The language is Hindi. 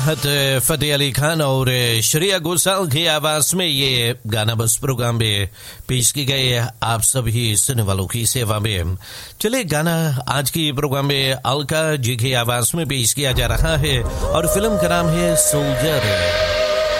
फतेह अली खान और श्रेया घोषाल की आवाज में ये गाना बस प्रोग्राम में पेश की गई आप सभी सुनने वालों की सेवा में। चले गाना आज की प्रोग्राम में अलका जी की आवाज में पेश किया जा रहा है और फिल्म का नाम है सोल्जर।